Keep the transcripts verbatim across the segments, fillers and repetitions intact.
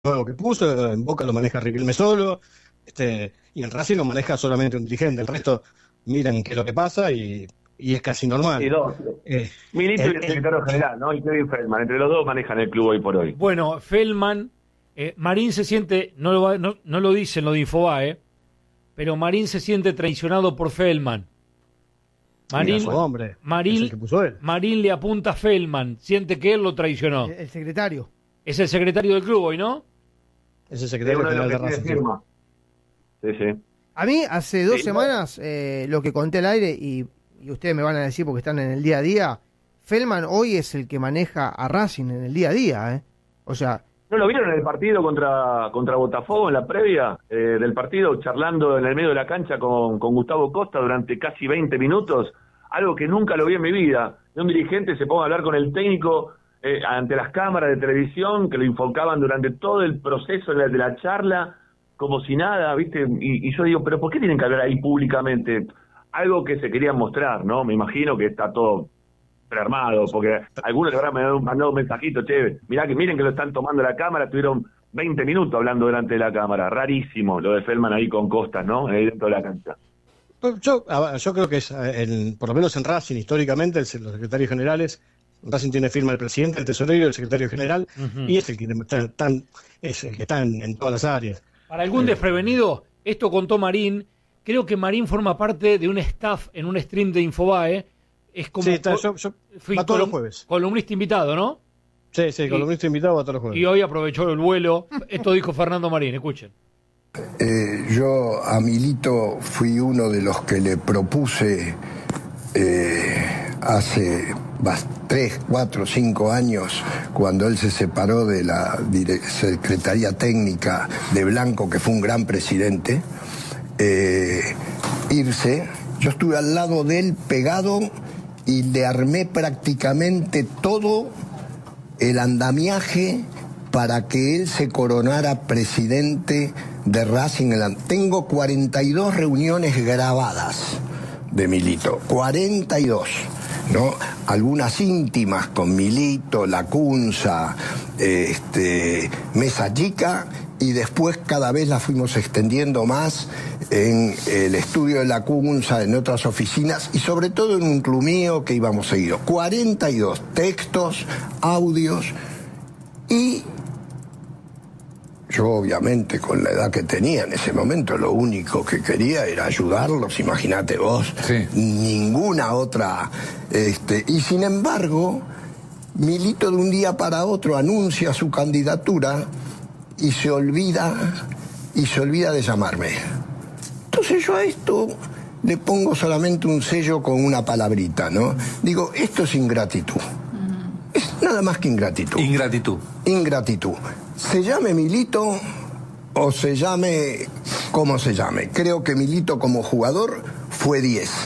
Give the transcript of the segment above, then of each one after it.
nuevo que puso, en Boca lo maneja Riquelme solo, este, y en Racing lo maneja solamente un dirigente, el resto miran qué es lo que pasa y, y es casi normal. Y dos. Eh, Milito el, y el secretario general, ¿no? Y Kevin Feldman, entre los dos manejan el club hoy por hoy. Bueno, Feldman, eh, Marín se siente, no lo, va, no, no lo dicen lo de Infobae, pero Marín se siente traicionado por Feldman. Marín, hombre, Marín, que puso él. Marín le apunta a Feldman, siente que él lo traicionó. El, el secretario. Es el secretario del club hoy, ¿no? Es el secretario general de Racing. Sí, sí. A mí, hace dos sí, semanas, eh, lo que conté al aire, y, y ustedes me van a decir porque están en el día a día, Feldman hoy es el que maneja a Racing en el día a día, ¿eh? O sea... ¿No lo vieron en el partido contra contra Botafogo, en la previa eh, del partido, charlando en el medio de la cancha con, con Gustavo Costa durante casi veinte minutos? Algo que nunca lo vi en mi vida. Un dirigente se ponga a hablar con el técnico eh, ante las cámaras de televisión, que lo enfocaban durante todo el proceso de la, de la charla, como si nada, ¿viste? Y, y yo digo, ¿pero por qué tienen que hablar ahí públicamente? Algo que se querían mostrar, ¿no? Me imagino que está todo prearmado, porque algunos le habrán mandado, mandado un mensajito, che, mirá que miren que lo están tomando la cámara, estuvieron veinte minutos hablando delante de la cámara. Rarísimo lo de Feldman ahí con Costas, ¿no? Ahí dentro de la cancha. Yo, yo creo que es, el, por lo menos en Racing, históricamente, el, los secretarios generales, Racing tiene firma el presidente, el tesorero, el secretario general, uh-huh. y es el que está, tan, es el que está en, en todas las áreas. Para algún eh. desprevenido, esto contó Marín, creo que Marín forma parte de un staff en un stream de Infobae, es como... Sí, está, yo, yo, va todos los jueves. Columnista invitado, ¿no? Sí, sí, columnista invitado va todos los jueves. Y hoy aprovechó el vuelo, esto dijo Fernando Marín, escuchen. Eh, yo a Milito fui uno de los que le propuse eh, hace tres, cuatro, cinco años, cuando él se separó de la Secretaría Técnica de Blanco, que fue un gran presidente, eh, irse. Yo estuve al lado de él pegado y le armé prácticamente todo el andamiaje para que él se coronara presidente de Racing. Tengo cuarenta y dos reuniones grabadas de Milito, cuarenta y dos, ¿no? Algunas íntimas con Milito, Lacunza, este, Mesa Chica, y después cada vez las fuimos extendiendo más en el estudio de Lacunza, en otras oficinas, y sobre todo en un club mío que íbamos seguido. cuarenta y dos textos, audios, y yo obviamente con la edad que tenía en ese momento lo único que quería era ayudarlos, imagínate vos, sí. Ninguna otra, este, y sin embargo Milito de un día para otro anuncia su candidatura y se olvida y se olvida de llamarme. Entonces yo a esto le pongo solamente un sello con una palabrita, ¿no? Digo, esto es ingratitud. Es nada más que ingratitud. Ingratitud. Ingratitud. Se llame Milito o se llame como se llame. Creo que Milito como jugador fue diez.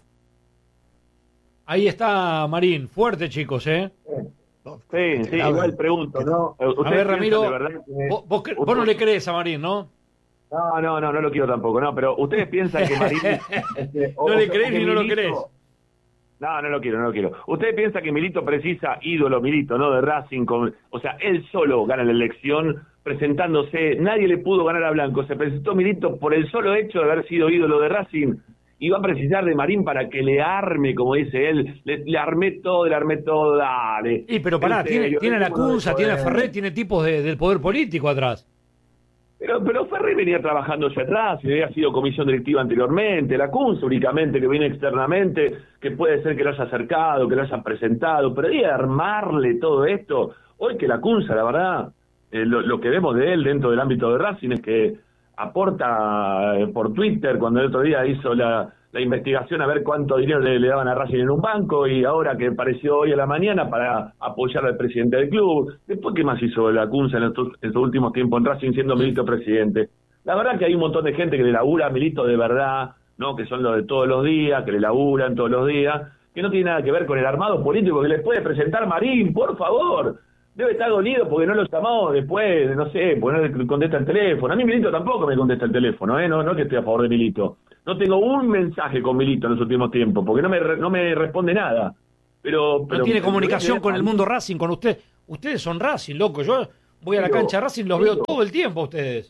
Ahí está Marín. Fuerte, chicos, ¿eh? Sí, sí, igual pregunto, ¿no? A ver, Ramiro, que... vos, vos, vos no le crees a Marín, ¿no? No, no, no, no lo quiero tampoco, no, pero ustedes piensan que Marín... este, no o, le crees ni no Milito... lo crees. No, no lo quiero, no lo quiero. Ustedes piensan que Milito precisa ídolo Milito, ¿no? De Racing, con... o sea, él solo gana la elección presentándose, nadie le pudo ganar a Blanco, se presentó Milito por el solo hecho de haber sido ídolo de Racing, y va a precisar de Marín para que le arme, como dice él, le, le armé todo, le armé todo, dale. Y pero pará, tiene, serio, tiene a Lacunza, tiene a Ferret, tiene tipos de, del poder político atrás. Pero, pero Ferret venía trabajando hacia atrás, y había sido comisión directiva anteriormente, Lacunza únicamente, que viene externamente, que puede ser que lo haya acercado, que lo haya presentado, pero hay que armarle todo esto. Hoy que Lacunza, la verdad, eh, lo, lo que vemos de él dentro del ámbito de Racing es que aporta eh, por Twitter, cuando el otro día hizo la, la investigación a ver cuánto dinero le, le daban a Racing en un banco, y ahora que apareció hoy a la mañana para apoyar al presidente del club. Después, ¿qué más hizo Lacunza en estos, en estos últimos tiempos en Racing siendo Milito presidente? La verdad que hay un montón de gente que le labura a Milito de verdad, ¿no? Que son los de todos los días, que le laburan todos los días, que no tiene nada que ver con el armado político que les puede presentar Marín, por favor. Debe estar dolido porque no lo llamó después, no sé, porque no le contesta el teléfono. A mí Milito tampoco me contesta el teléfono, ¿eh? No, no que estoy a favor de Milito. No tengo un mensaje con Milito en los últimos tiempos, porque no me no me responde nada. Pero, pero no tiene comunicación con el mundo Racing, con usted. Ustedes son Racing, loco. Yo voy a la Cero, cancha de Racing, los cero. veo todo el tiempo a ustedes.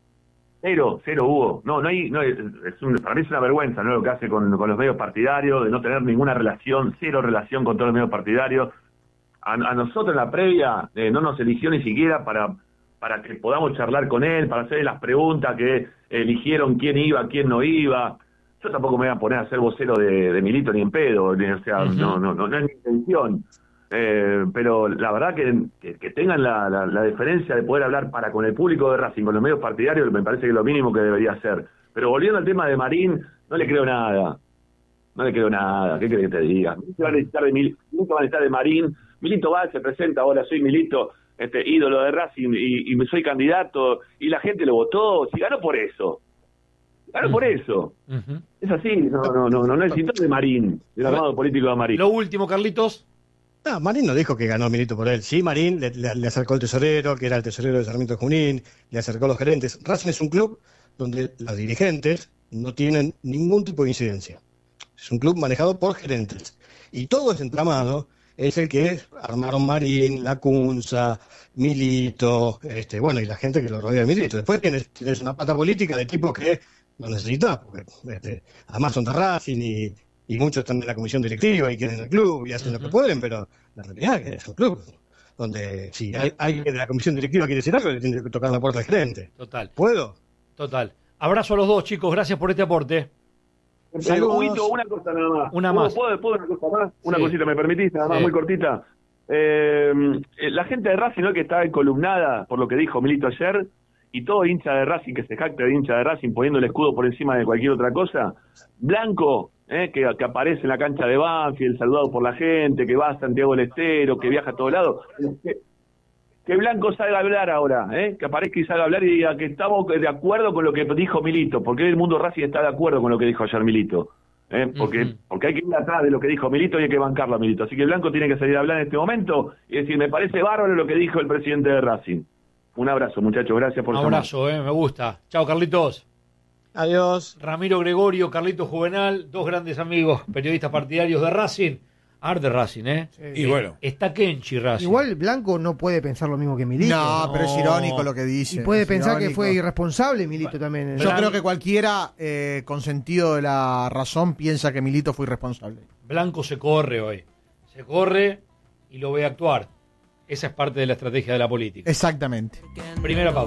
Cero, cero hubo. No, no hay, no hay- es un- para mí es una vergüenza, ¿no? Lo que hace con, con los medios partidarios, de no tener ninguna relación, cero relación con todos los medios partidarios. A, a nosotros en la previa eh, no nos eligió ni siquiera para, para que podamos charlar con él, para hacerle las preguntas que eligieron quién iba, quién no iba. Yo tampoco me voy a poner a ser vocero de, de Milito ni en pedo, ni- o sea, Ujú. no, no, no, no es mi intención. Eh, pero la verdad que, que, que tengan la, la, la deferencia de poder hablar para con el público de Racing, con los medios partidarios, me parece que es lo mínimo que debería hacer. Pero volviendo al tema de Marín, no le creo nada. No le creo nada. ¿Qué crees que te diga? Milito va a necesitar de, Mil, Milito va a necesitar de Marín. Milito va, se presenta, ahora soy Milito, este ídolo de Racing y, y soy candidato, y la gente lo votó. Si ganó por eso. Ganó por eso. Ujú. Es así. No, no, no, no necesito de Marín, del armado político de Marín. Lo último, Carlitos. No, Marín no dijo que ganó Milito por él. Sí, Marín le, le- le acercó el tesorero, que era el tesorero de Sarmiento de Junín, le acercó a los gerentes. Racing es un club donde los dirigentes no tienen ningún tipo de incidencia. Es un club manejado por gerentes. Y todo ese entramado es el que armaron Marín, Lacunza, Milito, este, bueno, y la gente que lo rodea de Milito. Después tienes, tienes una pata política de tipo que no necesitas, porque este, además son de Racing y, y muchos están en la comisión directiva y quieren el club y hacen lo que pueden, pero la realidad es que es un club donde si hay alguien de la comisión directiva quiere decir algo, le tiene que tocar la puerta al gerente. Total, ¿Puedo? total. Abrazo a los dos, chicos. Gracias por este aporte. Eh, Saludos. Huguito, una cosa nada más. Una ¿Puedo- más. ¿Puedo, puedo una cosa más? Una Sí. cosita, ¿me permitís? Nada más, Sí. muy cortita. Eh, eh, la gente de Racing, ¿no? Que está encolumnada por lo que dijo Milito ayer, y todo hincha de Racing, que se jacta de hincha de Racing, poniendo el escudo por encima de cualquier otra cosa. Blanco, eh, que, que aparece en la cancha de Banfield, saludado por la gente, que va a Santiago del Estero, que viaja a todos lados. Que, que Blanco salga a hablar ahora, ¿eh? Que aparezca y salga a hablar y diga que estamos de acuerdo con lo que dijo Milito, porque el mundo Racing está de acuerdo con lo que dijo ayer Milito. ¿eh? Porque, Ujú. porque hay que ir atrás de lo que dijo Milito y hay que bancarlo a Milito. Así que Blanco tiene que salir a hablar en este momento y decir, me parece bárbaro lo que dijo el presidente de Racing. Un abrazo, muchachos, gracias por Un llamar. abrazo, eh, me gusta. Chao, Carlitos. Adiós. Ramiro Gregorio, Carlitos Juvenal, dos grandes amigos, periodistas partidarios de Racing. Arte Racing, ¿eh? Y bueno. Está Kenchi Racing. Igual Blanco no puede pensar lo mismo que Milito. No, pero es No. irónico lo que Y dice. puede es pensar que irónico. fue irresponsable Milito también. Yo creo que cualquiera eh, con sentido de la razón piensa que Milito fue irresponsable. Blanco se corre hoy. Se corre y lo ve actuar. Esa es parte de la estrategia de la política. Exactamente. Primera pausa.